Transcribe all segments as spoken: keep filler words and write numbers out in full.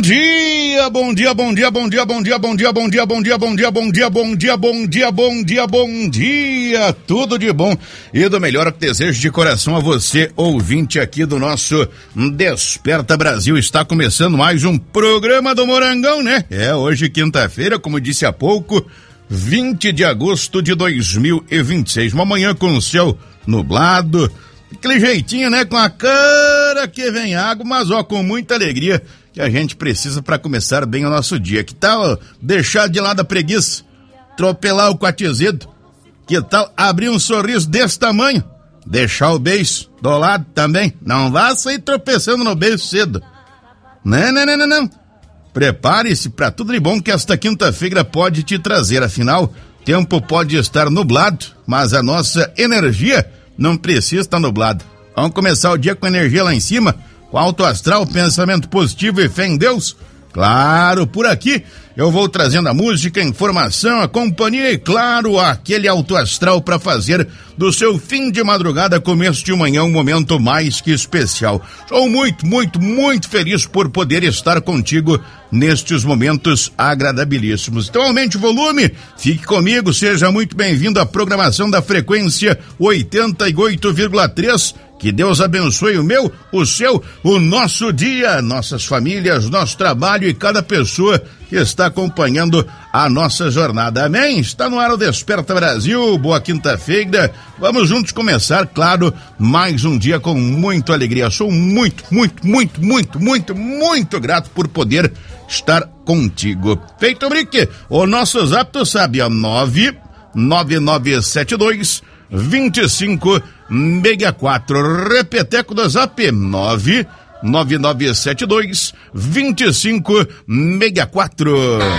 dia, bom dia, bom dia, bom dia, bom dia, bom dia, bom dia, bom dia, bom dia, bom dia, bom dia, bom dia, bom dia, bom dia, tudo de bom e do melhor que desejo de coração a você, ouvinte aqui do nosso Desperta Brasil. Está começando mais um programa do Morangão, né? É, hoje quinta-feira, como disse há pouco, vinte de agosto de dois mil e vinte e seis, uma manhã com o céu nublado, aquele jeitinho, né? Com a cara que vem água, mas ó, com muita alegria que a gente precisa para começar bem o nosso dia. Que tal deixar de lado a preguiça, atropelar o quatizedo? Que tal abrir um sorriso desse tamanho? Deixar o beijo do lado também? Não vá sair tropeçando no beijo cedo. Não, não, não, não, não. Prepare-se para tudo de bom que esta quinta-feira pode te trazer. Afinal, tempo pode estar nublado, mas a nossa energia não precisa estar nublada. Vamos começar o dia com energia lá em cima, com alto astral, pensamento positivo e fé em Deus? Claro, por aqui eu vou trazendo a música, a informação, a companhia e, claro, aquele alto astral para fazer do seu fim de madrugada, começo de manhã, um momento mais que especial. Sou muito, muito, muito feliz por poder estar contigo nestes momentos agradabilíssimos. Então aumente o volume, fique comigo, seja muito bem-vindo à programação da frequência oitenta e oito vírgula três. Que Deus abençoe o meu, o seu, o nosso dia, nossas famílias, nosso trabalho e cada pessoa que está acompanhando a nossa jornada. Amém? Está no ar o Desperta Brasil, boa quinta-feira. Vamos juntos começar, claro, mais um dia com muita alegria. Sou muito, muito, muito, muito, muito, muito grato por poder estar contigo. Feito, Brique, o nosso zap, tu sabe, é nove nove nove sete dois vinte e cinco sessenta e quatro. Repeteco do zap, nove nove nove sete dois vinte e cinco sessenta e quatro.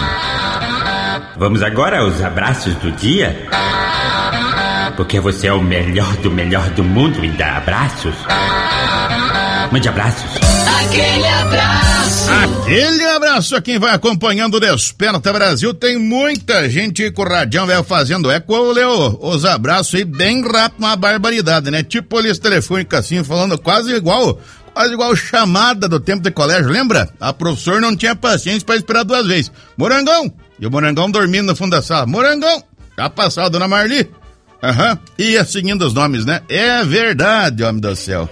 Vamos agora aos abraços do dia? Porque você é o melhor do melhor do mundo e dá abraços. Mande abraços. Aquele abraço. Aquele abraço a quem vai acompanhando o Desperta Brasil. Tem muita gente com o radião velho fazendo eco. Eu leio os abraços aí bem rápido, uma barbaridade, né? Tipo lista telefônica assim, falando quase igual, quase igual chamada do tempo de colégio, lembra? A professora não tinha paciência pra esperar duas vezes. Morangão! E o Morangão dormindo no fundo da sala. Morangão! Já passou a dona Marli? Aham. Uhum. Ia seguindo os nomes, né? É verdade, homem do céu.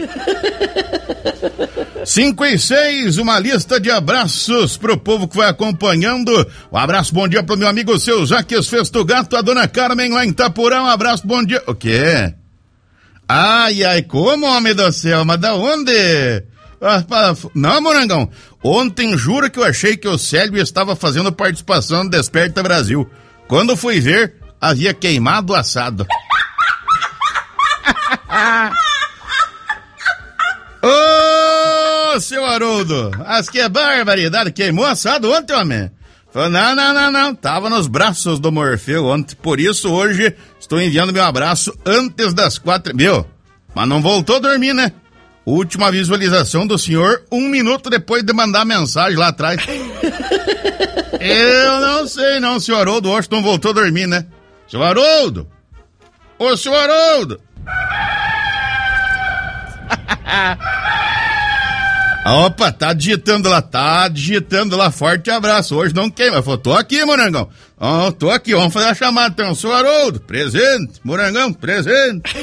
cinco e seis, uma lista de abraços pro povo que vai acompanhando. Um abraço, bom dia pro meu amigo seu Jaques Festo Gato, a dona Carmen lá em Itapurá. Um abraço, bom dia. O quê? Ai, ai, como, homem do céu? Mas da onde? Não, Morangão. Ontem, juro que eu achei que o Célio estava fazendo participação no Desperta Brasil. Quando fui ver, havia queimado o assado. Ô, oh, seu Haroldo, as que é barbaridade, queimou assado ontem, homem? Falei, não, não, não, não, tava nos braços do Morfeu ontem, por isso hoje estou enviando meu abraço antes das quatro, viu? Mas não voltou a dormir, né? Última visualização do senhor um minuto depois de mandar mensagem lá atrás. Eu não sei não, seu Haroldo, hoje não voltou a dormir, né? Seu Haroldo! Ô, seu Haroldo! Opa, tá digitando lá, tá digitando lá, forte abraço, hoje não queima, falou, tô aqui, Morangão, ó, oh, tô aqui, vamos fazer a chamada então, seu Haroldo, presente, Morangão, presente.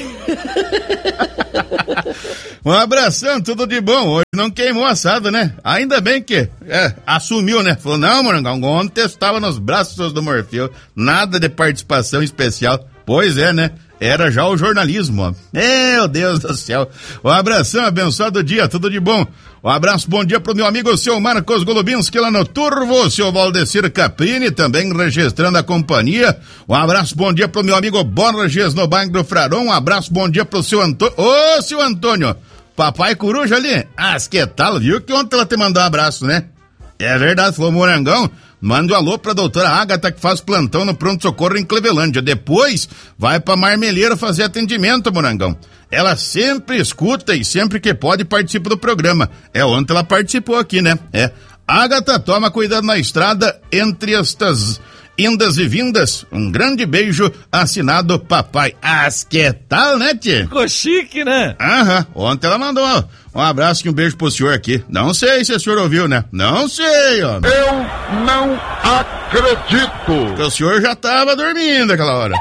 Um abração, tudo de bom, hoje não queimou assado, né, ainda bem que, é, assumiu, né, falou, não, Morangão, ontem estava nos braços do Morfeu, nada de participação especial, pois é, né. Era já o jornalismo, ó. Meu Deus do céu. Um abração, abençoado dia, tudo de bom. Um abraço, bom dia pro meu amigo, seu Marcos Golubinski lá no Turvo, seu Valdecir Caprini, também registrando a companhia. Um abraço, bom dia pro meu amigo Borges no bairro do Fraron. Um abraço, bom dia pro seu Antônio. Ô, oh, seu Antônio, papai coruja ali. Ah, que tal, viu que ontem ela te mandou um abraço, né? É verdade, falou Morangão. Manda um alô pra doutora Agatha, que faz plantão no pronto-socorro em Clevelândia. Depois, vai pra Marmeleira fazer atendimento, Morangão. Ela sempre escuta e sempre que pode participa do programa. É, ontem ela participou aqui, né? É. Agatha, toma cuidado na estrada entre estas... indas e vindas. Um grande beijo, assinado Papai. As que tal, né, tchê? Ficou chique, né? Aham, ontem ela mandou um abraço e um beijo pro senhor aqui. Não sei se o senhor ouviu, né? Não sei, ó. Eu não acredito. Porque o senhor já tava dormindo aquela hora.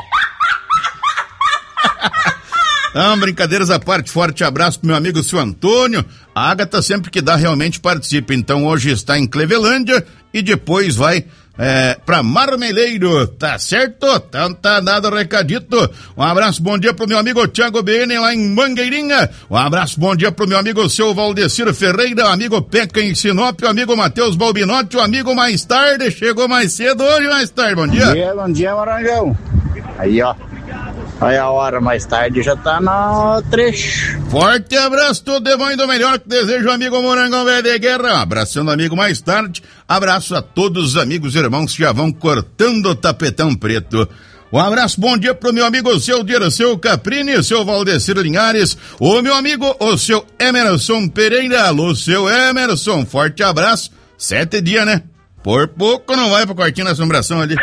Não, brincadeiras à parte, forte abraço pro meu amigo seu Antônio. A Agatha sempre que dá realmente participa, então hoje está em Clevelândia e depois vai é, pra Marmeleiro, tá certo? Então tá dado o recadito. Um abraço, bom dia pro meu amigo Thiago B N lá em Mangueirinha. Um abraço, bom dia pro meu amigo seu Valdeciro Ferreira, amigo Peca em Sinop, o amigo Matheus Balbinotti, o amigo mais tarde, chegou mais cedo hoje, mais tarde, bom dia. Bom dia, bom dia, Marangão. Aí, ó. Aí a hora mais tarde já tá no trecho. Forte abraço, tudo de bom e do melhor que desejo, amigo Morangão Velho de Guerra. Abraçando amigo mais tarde. Abraço a todos os amigos e irmãos que já vão cortando o tapetão preto. Um abraço, bom dia pro meu amigo o seu Dirceu Caprini, o seu Valdeciro Linhares, o meu amigo o seu Emerson Pereira. Alô, seu Emerson, forte abraço. Sete dias, né? Por pouco não vai pro quartinho da assombração ali.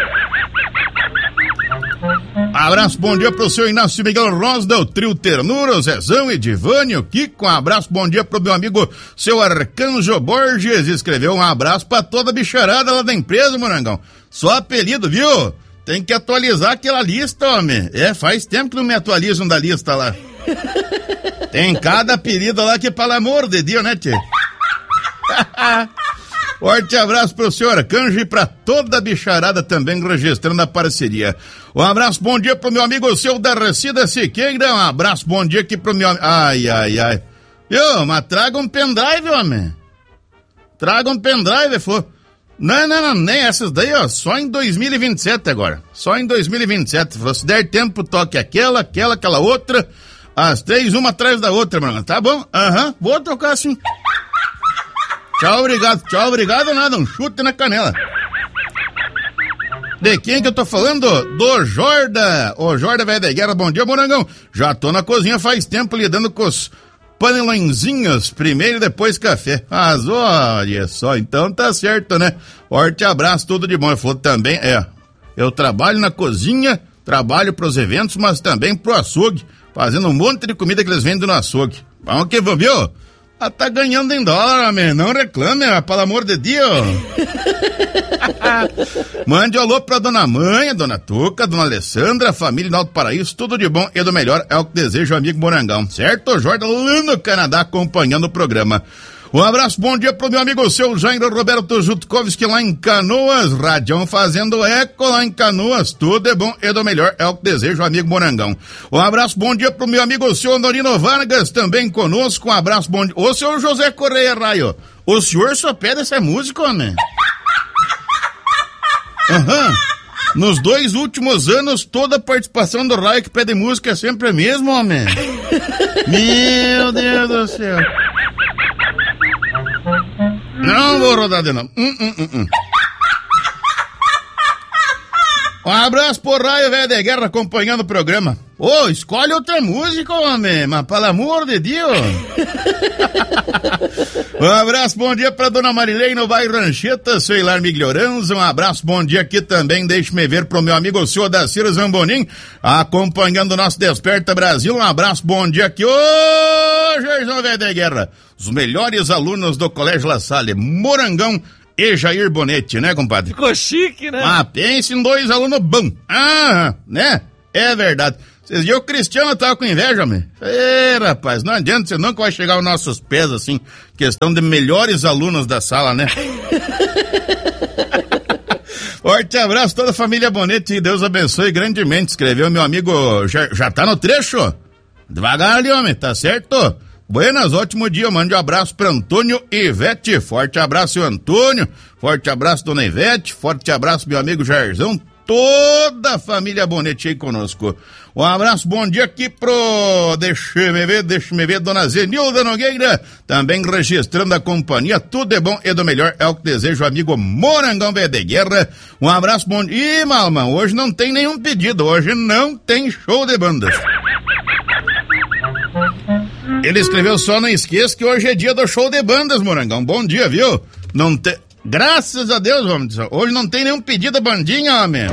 Abraço, bom dia pro seu Inácio Miguel Rosda, o trio Ternura, o Zezão, Edivânio, Kiko. Um abraço, bom dia pro meu amigo seu Arcanjo Borges. Escreveu um abraço pra toda a bicharada lá da empresa, Morangão. Só apelido, viu? Tem que atualizar aquela lista, homem. É, faz tempo que não me atualizam da lista lá. Tem cada apelido lá que, pelo amor de Deus, né, tchê? Forte abraço pro senhor Arcanjo e pra toda a bicharada também registrando a parceria. Um abraço, bom dia pro meu amigo o seu Darcida Siqueira. Um abraço, bom dia aqui pro meu amigo. Ai, ai, ai. Viu, mas traga um pendrive, homem. Traga um pendrive, for. Não, não, não, nem essas daí, ó. Só em dois mil e vinte e sete agora. Só em dois mil e vinte e sete. Se der tempo, toque aquela, aquela, aquela outra. As três, uma atrás da outra, mano. Tá bom? Aham, uhum. Vou tocar assim. Tchau, obrigado. Tchau, obrigado, nada. Um chute na canela. De quem que eu tô falando? Do Jorda. Ô, Jorda, velho da guerra. Bom dia, Morangão. Já tô na cozinha faz tempo lidando com os panelõezinhos. Primeiro e depois café. Mas olha só, então tá certo, né? Forte abraço, tudo de bom. Eu falou também, é. Eu trabalho na cozinha, trabalho pros eventos, mas também pro açougue. Fazendo um monte de comida que eles vendem no açougue. Vamos que vamos, viu? Ah, tá ganhando em dólar, homem. Não reclame, pelo amor de Deus. Mande um alô pra dona Manha, dona Tuca, dona Alessandra, família do Alto Paraíso, tudo de bom e do melhor é o que deseja o amigo Morangão, certo? Jordan lá no Canadá acompanhando o programa. Um abraço, bom dia pro meu amigo o seu Jairo Roberto Jutkovski lá em Canoas, Radião fazendo eco lá em Canoas, tudo é bom e do melhor é o que deseja o amigo Morangão. Um abraço, bom dia pro meu amigo o seu Norino Vargas, também conosco, um abraço, bom dia. Ô, seu José Correia Raio, o senhor só pede essa música, homem? Aham. Uhum. Nos dois últimos anos, toda a participação do Raio que pede música é sempre a mesma, homem. Meu Deus do céu. Não vou rodar de novo. Hum, hum, hum, hum. Um abraço pro Raio Velho de Guerra acompanhando o programa. Ô, oh, escolhe outra música, homem, mas pelo amor de Deus. Um abraço, bom dia pra dona Marilene no bairro Rancheta, seu Hilar Miglioranza. Um abraço, bom dia aqui também, deixe-me ver pro meu amigo o senhor Daciro Zambonim, acompanhando o nosso Desperta Brasil. Um abraço, bom dia aqui, ô Jairão Velho de Guerra. Os melhores alunos do Colégio La Salle, Morangão e Jair Bonete, né, compadre? Ficou chique, né? Ah, pense em dois alunos bons. Ah, né? É verdade. Vocês viram o Cristiano tava com inveja, homem? Ê, rapaz, não adianta, você nunca vai chegar aos nossos pés, assim, questão de melhores alunos da sala, né? Forte abraço, toda a família Bonete, Deus abençoe grandemente, escreveu meu amigo, já, já tá no trecho? Devagar ali, homem, tá certo? Buenas, ótimo dia, mande um abraço para Antônio e Ivete, forte abraço, Antônio, forte abraço, dona Ivete, forte abraço, meu amigo Jairzão, toda a família Bonete aí conosco. Um abraço, bom dia aqui pro, deixa-me ver, deixa-me ver, dona Zenilda Nogueira, também registrando a companhia, tudo é bom e do melhor é o que deseja o amigo Morangão Velho de Guerra. Um abraço, bom dia. Ih, Malman, hoje não tem nenhum pedido, hoje não tem show de bandas. Ele escreveu só, não esqueça que hoje é dia do show de bandas, Morangão. Bom dia, viu? Não tem... Graças a Deus, homem. Hoje não tem nenhum pedido da bandinha, homem.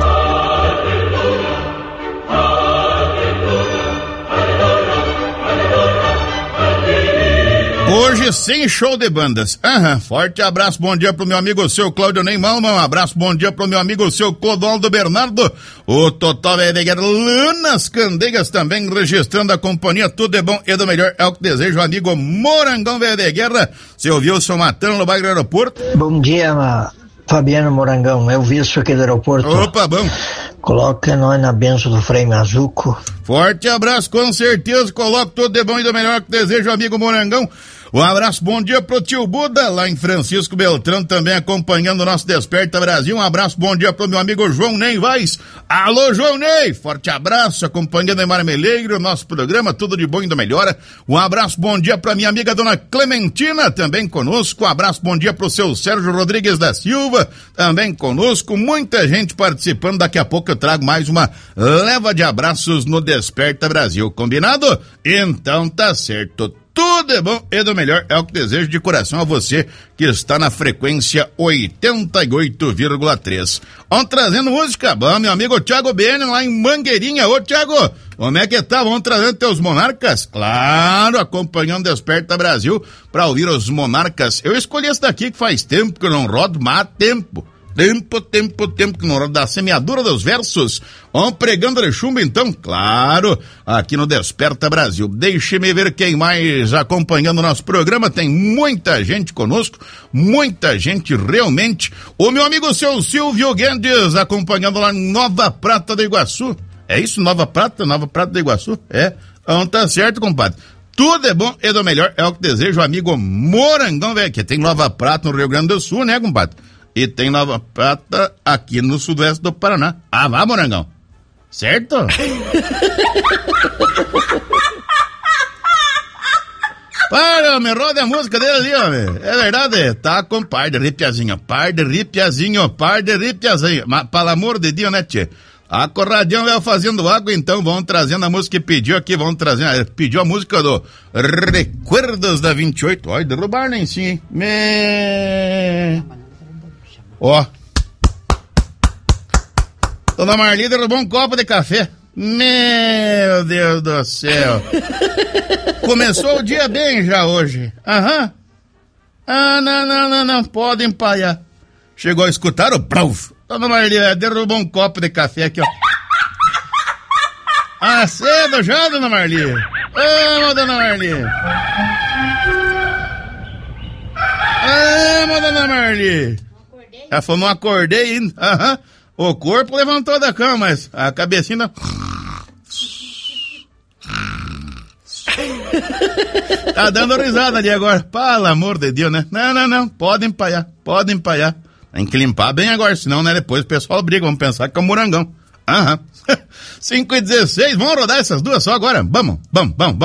Hoje sem show de bandas. Aham, forte abraço, bom dia pro meu amigo seu Cláudio Neymar, um abraço, bom dia pro meu amigo seu Clodoaldo Bernardo, o Totó Vedeguer, Lunas Candeias também registrando a companhia, tudo é bom e do melhor é o que desejo, o amigo Morangão Vedeguerra, seu Wilson Matano no bairro do aeroporto. Bom dia, Fabiano Morangão, eu vi isso aqui do aeroporto. Opa, bom. Coloca nós na benção do Frei Mazuco. Forte abraço, com certeza, coloco tudo de bom e do melhor que desejo, amigo Morangão. Um abraço, bom dia pro tio Buda, lá em Francisco Beltrão, também acompanhando o nosso Desperta Brasil. Um abraço, bom dia pro meu amigo João Ney Vaz. Alô, João Ney, forte abraço, acompanhando a Marmeleiro, nosso programa, tudo de bom e do melhor. Um abraço, bom dia pra minha amiga Dona Clementina, também conosco. Um abraço, bom dia pro seu Sérgio Rodrigues da Silva, também conosco. Muita gente participando, daqui a pouco eu trago mais uma leva de abraços no Desperta Brasil, combinado? Então tá certo. Tudo é bom e do melhor é o que desejo de coração a você que está na frequência oitenta e oito vírgula três. Vamos trazendo música, bom, meu amigo Thiago Bene lá em Mangueirinha. Ô Thiago, como é que tá? Vamos trazendo teus Monarcas? Claro, acompanhando Desperta Brasil para ouvir os Monarcas. Eu escolhi esse daqui que faz tempo que eu não rodo, mas há tempo. Tempo, tempo, tempo que não rodo da semeadura dos versos. Vamos pregando de chumbo então, claro, aqui no Desperta Brasil. Deixe-me ver quem mais acompanhando o nosso programa. Tem muita gente conosco, muita gente realmente. O meu amigo seu Silvio Guedes acompanhando lá em Nova Prata do Iguaçu. É isso, Nova Prata, Nova Prata do Iguaçu? É, então tá certo, compadre. Tudo é bom e do melhor é o que desejo, o amigo Morangão, velho, que tem Nova Prata no Rio Grande do Sul, né, compadre? E tem Nova Prata aqui no sudoeste do Paraná. Ah, vá, Morangão. Certo? Para, me roda a música dele ali, homem. É verdade, tá com par de ripiazinho, par de ripiazinho, par de ripiazinho. Mas, pelo amor de Deus, né, tchê? A Corradião vai fazendo água, então vão trazendo a música que pediu aqui, vão trazendo, pediu a música do Recuerdos da vinte e oito. Olha, derrubar nem sim, hein? Me... Ó. Dona Marli derrubou um copo de café. Meu Deus do céu. Começou o dia bem já hoje. Aham. Ah, não, não, não, não. Pode empalhar. Chegou a escutar o Prauf. Dona Marli derrubou um copo de café aqui, ó. Ah, cedo já, Dona Marli. Vamos, Dona Marli. Vamos, Dona Marli. Ela falou, não acordei ainda. Aham. O corpo levantou da cama, mas a cabecinha... Tá dando risada ali agora. Pelo amor de Deus, né? Não, não, não. Pode empalhar. Pode empalhar. Tem que limpar bem agora, senão, né? Depois o pessoal briga. Vamos pensar que é um Morangão. Aham. cinco e dezesseis. Vamos rodar essas duas só agora? Vamos, vamos, vamos, vamos.